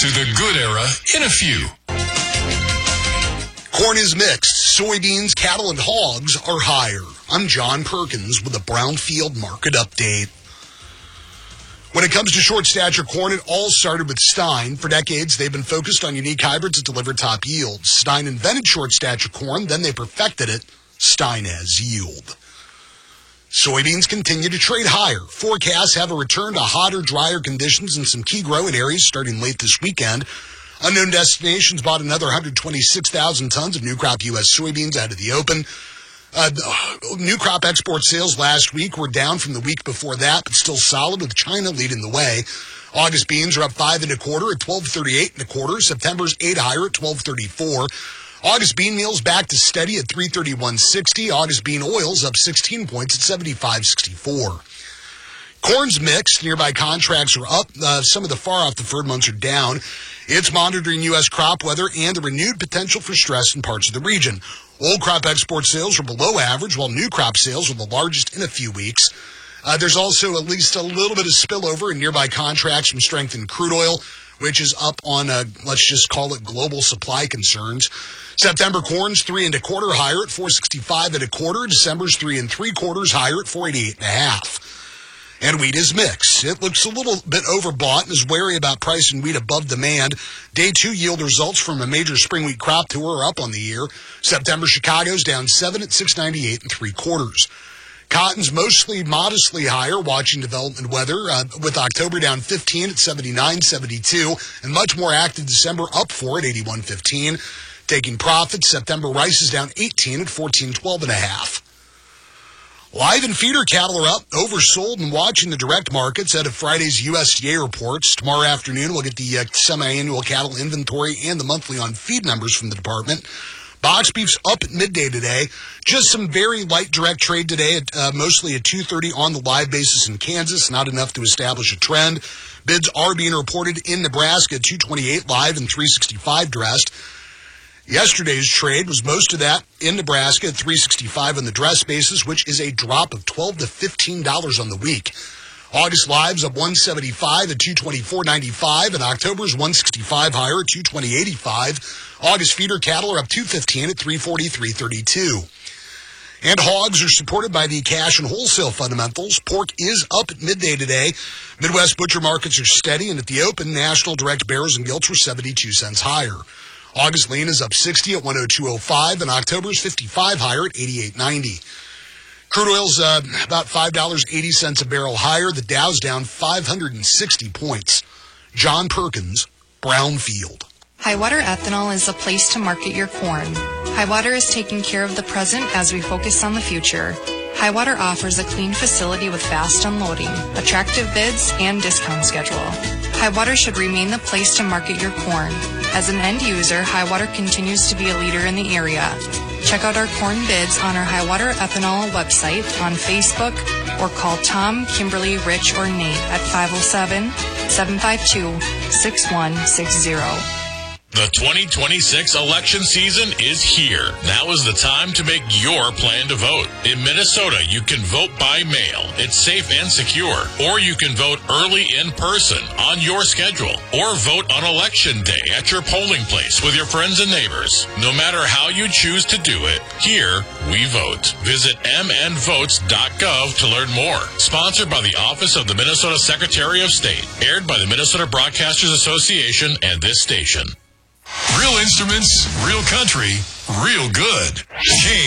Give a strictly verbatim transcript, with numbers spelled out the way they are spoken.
to the good era in a few. Corn is mixed. Soybeans, cattle, and hogs are higher. I'm John Perkins with a Brownfield Market Update. When it comes to short stature corn, it all started with Stein. For decades, they've been focused on unique hybrids that deliver top yields. Stein invented short stature corn, then they perfected it. Stein has yield. Soybeans continue to trade higher. Forecasts have a return to hotter, drier conditions in some key growing areas starting late this weekend. Unknown Destinations bought another one hundred twenty-six thousand tons of new crop U S soybeans out of the open. Uh, new crop export sales last week were down from the week before that, but still solid with China leading the way. August beans are up five and a quarter at twelve thirty-eight and a quarter. September's eight higher at twelve thirty-four. August bean meal's back to steady at three thirty-one sixty. August bean oil's up sixteen points at seventy-five sixty-four. Corn's mixed. Nearby contracts are up. Uh, some of the far off deferred months are down. It's monitoring U S crop weather and the renewed potential for stress in parts of the region. Old crop export sales are below average, while new crop sales are the largest in a few weeks. Uh, there's also at least a little bit of spillover in nearby contracts from strength in crude oil, which is up on, uh, let's just call it global supply concerns. September corn's three and a quarter higher at four sixty-five and a quarter. December's three and three quarters higher at four eighty-eight and a half. And wheat is mixed. It looks a little bit overbought and is wary about pricing wheat above demand. Day two yield results from a major spring wheat crop tour are up on the year. September Chicago's down seven at six ninety-eight and three quarters. Cotton's mostly modestly higher, watching development weather, uh, with October down fifteen at seventy-nine seventy-two, and much more active December up four at eighty-one fifteen. Taking profits, September rice is down eighteen at fourteen twelve and a half. Live and feeder cattle are up, oversold, and watching the direct markets out of Friday's U S D A reports. Tomorrow afternoon, we'll get the uh, semi-annual cattle inventory and the monthly on feed numbers from the department. Box beef's up at midday today. Just some very light direct trade today, at, uh, mostly at two thirty on the live basis in Kansas, not enough to establish a trend. Bids are being reported in Nebraska at two twenty-eight live and three sixty-five dressed. Yesterday's trade was most of that in Nebraska at three sixty-five on the dress basis, which is a drop of twelve to fifteen dollars on the week. August live's up one seventy-five at two twenty-four ninety-five, and October's one sixty-five higher at two twenty eighty-five. August feeder cattle are up two fifteen at three forty-three thirty-two. And hogs are supported by the cash and wholesale fundamentals. Pork is up at midday today. Midwest butcher markets are steady, and at the open, national direct barrels and gilts were seventy-two cents higher. August lean is up sixty at one oh two oh five, and October's fifty-five higher at eighty-eight ninety. Crude oil's uh, about five dollars and eighty cents a barrel higher. The Dow's down five hundred sixty points. John Perkins, Brownfield. Highwater Ethanol is a place to market your corn. Highwater is taking care of the present as we focus on the future. Highwater offers a clean facility with fast unloading, attractive bids, and discount schedule. Highwater should remain the place to market your corn. As an end user, Highwater continues to be a leader in the area. Check out our corn bids on our Highwater Ethanol website, on Facebook, or call Tom, Kimberly, Rich, or Nate at five oh seven, seven five two, six one six zero. The twenty twenty-six election season is here. Now is the time to make your plan to vote. In Minnesota, you can vote by mail. It's safe and secure. Or you can vote early in person on your schedule. Or vote on election day at your polling place with your friends and neighbors. No matter how you choose to do it, here we vote. Visit m n votes dot gov to learn more. Sponsored by the Office of the Minnesota Secretary of State. Aired by the Minnesota Broadcasters Association and this station. Real instruments, real country, real good. K